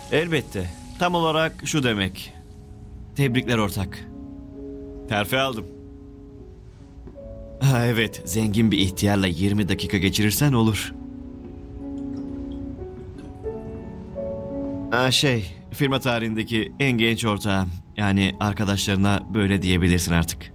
Elbette. Tam olarak şu demek. Tebrikler ortak. Terfi aldım. Ha, evet, zengin bir ihtiyarla 20 dakika geçirirsen olur. Firma tarihindeki en genç ortağım. Yani arkadaşlarına böyle diyebilirsin artık.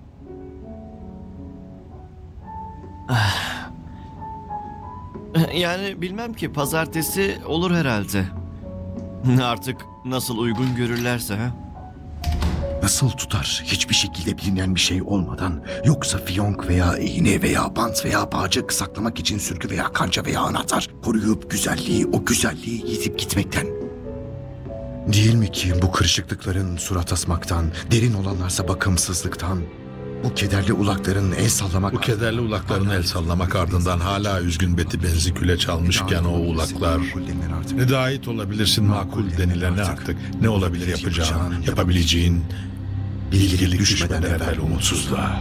Yani bilmem ki, pazartesi olur herhalde. Artık nasıl uygun görürlerse ha. Nasıl tutar hiçbir şekilde bilinen bir şey olmadan, yoksa fiyonk veya iğne veya bant veya bağcık saklamak için sürgü veya kanca veya anahtar koruyup o güzelliği yitip gitmekten. Değil mi ki bu kırışıklıkların surat asmaktan, derin olanlarsa bakımsızlıktan, bu kederli ulakların el sallamak... Bu kederli ulakların el sallamak ardından hala üzgün beti benzi küle çalmışken o ulaklar... Ne de ait olabilirsin makul denilene artık. Ne olabilir yapacağın, yapabileceğin... Bilgelik düşmeden evvel umutsuzluğa.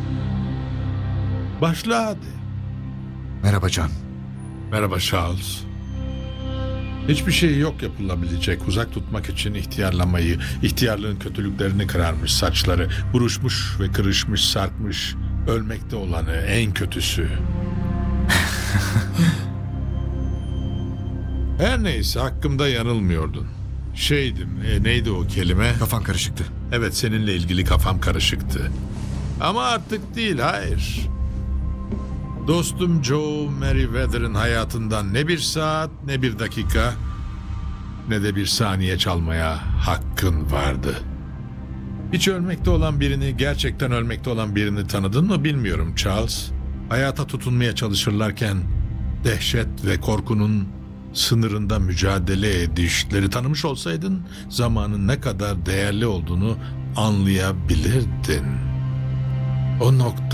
Başla hadi. Merhaba Can. Merhaba Charles. Hiçbir şey yok yapılabilecek. Uzak tutmak için ihtiyarlamayı, ihtiyarlığın kötülüklerini kırarmış saçları, buruşmuş ve kırışmış, sarkmış, ölmekte olanı en kötüsü. Her neyse hakkımda yanılmıyordun. Neydi o kelime? Kafan karışıktı. Evet, seninle ilgili kafam karışıktı. Ama artık değil, hayır. Dostum Joe Merriweather'ın hayatından ne bir saat, ne bir dakika, ne de bir saniye çalmaya hakkın vardı. Hiç ölmekte olan birini, gerçekten ölmekte olan birini tanıdın mı bilmiyorum Charles. Hayata tutunmaya çalışırlarken dehşet ve korkunun sınırında mücadele edişleri tanımış olsaydın, zamanın ne kadar değerli olduğunu anlayabilirdin. O nokta